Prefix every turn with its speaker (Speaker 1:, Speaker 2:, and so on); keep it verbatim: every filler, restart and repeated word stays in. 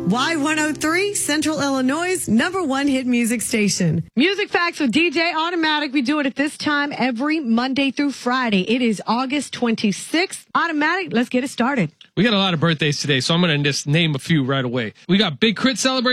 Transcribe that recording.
Speaker 1: Y one oh three, Central Illinois' number one hit music station. Music Facts with D J Automatic. We do it at this time every Monday through Friday. It is August twenty-sixth. Automatic, let's get it started.
Speaker 2: We got a lot of birthdays today, so I'm going to just name a few right away. We got Big Crit celebrating.